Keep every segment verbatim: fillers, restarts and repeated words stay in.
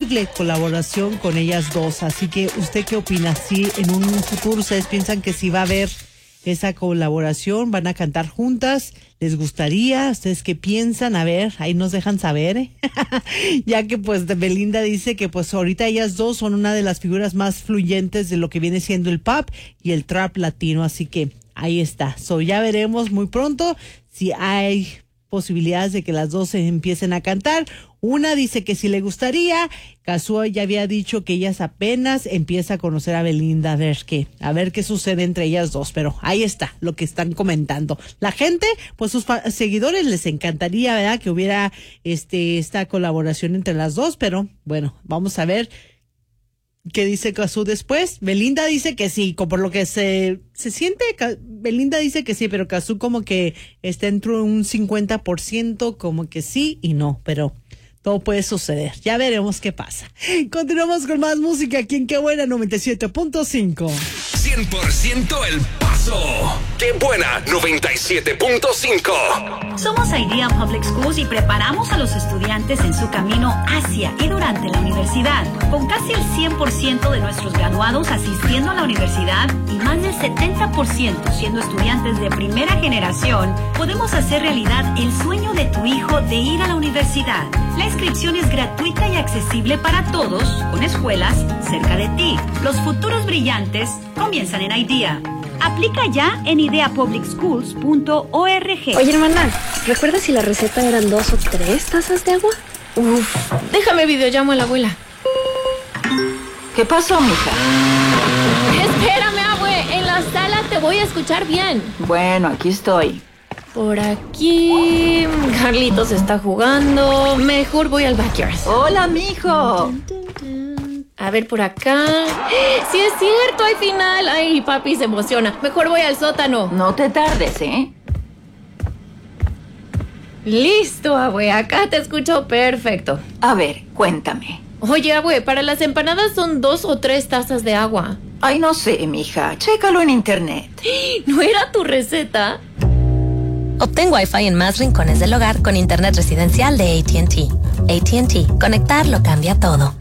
posible colaboración con ellas dos. Así que, ¿usted qué opina? Si en un futuro ustedes piensan que sí va a haber esa colaboración, van a cantar juntas, ¿les gustaría? ¿Ustedes qué piensan? A ver, ahí nos dejan saber, ¿eh? Ya que pues Belinda dice que pues ahorita ellas dos son una de las figuras más fluyentes de lo que viene siendo el pop y el trap latino, así que ahí está. So ya veremos muy pronto si hay posibilidades de que las dos se empiecen a cantar. Una dice que sí le gustaría. Kazuo ya había dicho que ellas apenas empieza a conocer a Belinda, a ver qué, a ver qué sucede entre ellas dos, pero ahí está lo que están comentando. La gente, pues sus fa- seguidores les encantaría, ¿verdad? Que hubiera este esta colaboración entre las dos, pero bueno, vamos a ver qué dice Kazuo después. Belinda dice que sí, como por lo que se, se siente, Belinda dice que sí, pero Kazuo como que está entre un cincuenta por ciento, como que sí y no, pero todo puede suceder. Ya veremos qué pasa. Continuamos con más música aquí en Qué Buena noventa y siete punto cinco. cien por ciento El Paso. Qué Buena noventa y siete punto cinco. Somos Idea Public Schools y preparamos a los estudiantes en su camino hacia y durante la universidad. Con casi el cien por ciento de nuestros graduados asistiendo a la universidad y más del setenta por ciento siendo estudiantes de primera generación, podemos hacer realidad el sueño de tu hijo de ir a la universidad. La inscripción es gratuita y accesible para todos, con escuelas cerca de ti. Los futuros brillantes comienzan en Idea. Aplica ya en idea public schools punto org. Oye, hermana, ¿recuerdas si la receta eran dos o tres tazas de agua? Uf, déjame videollamo a la abuela. ¿Qué pasó, mija? Espérame, abue, en la sala te voy a escuchar bien. Bueno, aquí estoy. Por aquí, Carlitos está jugando. Mejor voy al backyard. Hola, mijo. A ver, por acá. ¡Sí es cierto! ¡Hay final! ¡Ay, papi se emociona! Mejor voy al sótano. No te tardes, ¿eh? Listo, abue. Acá te escucho perfecto. A ver, cuéntame. Oye, abue, para las empanadas son dos o tres tazas de agua. Ay, no sé, mija. Chécalo en internet. ¿No era tu receta? Obtén Wi-Fi en más rincones del hogar con internet residencial de A T and T. A T and T. Conectar lo cambia todo.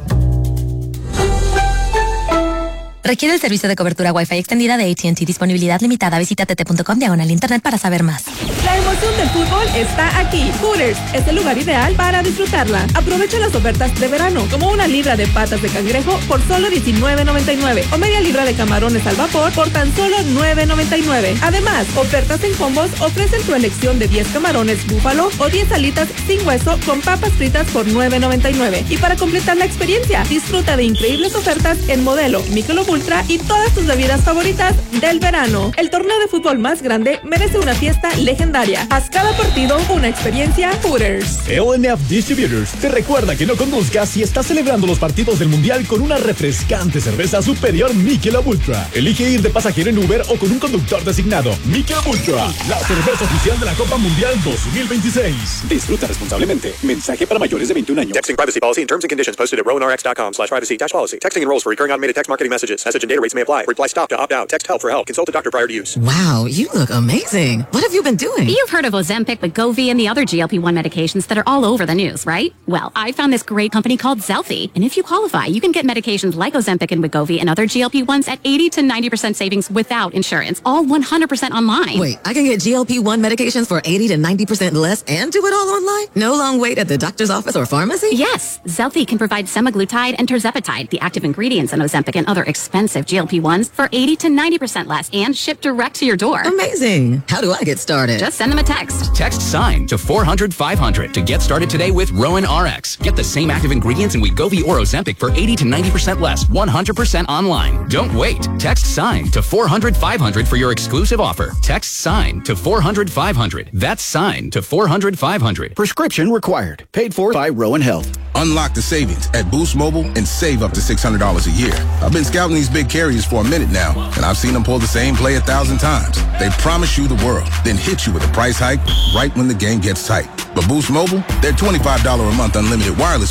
Requiere el servicio de cobertura Wi-Fi extendida de A T and T. Disponibilidad limitada. Visita t t punto com diagonal internet para saber más. La emoción del fútbol está aquí. Hooters es el lugar ideal para disfrutarla. Aprovecha las ofertas de verano, como una libra de patas de cangrejo por solo diecinueve noventa y nueve o media libra de camarones al vapor por tan solo nueve noventa y nueve. Además, ofertas en combos ofrecen tu elección de diez camarones búfalo o diez alitas sin hueso con papas fritas por nueve noventa y nueve. Y para completar la experiencia, disfruta de increíbles ofertas en Modelo, Michelob Ultra y todas tus bebidas favoritas del verano. El torneo de fútbol más grande merece una fiesta legendaria. Haz cada partido una experiencia Hooters. L N F Distributors te recuerda que no conduzcas si estás celebrando los partidos del Mundial con una refrescante cerveza superior Michelob Ultra. Elige ir de pasajero en Uber o con un conductor designado. Michelob Ultra, la cerveza oficial de la Copa Mundial dos mil veintiséis. Disfruta responsablemente. Mensaje para mayores de veintiún años. Texting privacy policy and terms and conditions posted at rowanrx.com slash privacy dash policy. Texting enrolls for recurring automated text marketing messages. Message and data rates may apply. Reply stop to opt out. Text help for help. Consult a doctor prior to use. Wow, you look amazing. What have you been doing? You've heard of Ozempic, Wegovy, and the other G L P one medications that are all over the news, right? Well, I found this great company called Zelfie, and if you qualify, you can get medications like Ozempic and Wegovy and other G L P ones at eighty to ninety percent savings without insurance, all one hundred percent online. Wait, I can get G L P one medications for eighty to ninety percent less and do it all online? No long wait at the doctor's office or pharmacy? Yes, Zelfie can provide semaglutide and tirzepatide, the active ingredients in Ozempic and other expensive G L P ones, for eighty to ninety percent less and shipped direct to your door. Amazing. How do I get started? Just send them a text. Text SIGN to four hundred five hundred to get started today with Rowan R X. Get the same active ingredients in Wegovy or Ozempic for eighty to ninety percent less, one hundred percent online. Don't wait. Text SIGN to four hundred five hundred for your exclusive offer. Text SIGN to four hundred five hundred. That's SIGN to four hundred five hundred. Prescription required. Paid for by Rowan Health. Unlock the savings at Boost Mobile and save up to six hundred dollars a year. I've been scouting these big carriers for a minute now, and I've seen them pull the same play a thousand times. They promise you the world, then hit you with a price hike right when the game gets tight. But Boost Mobile, they're twenty-five dollars a month unlimited wireless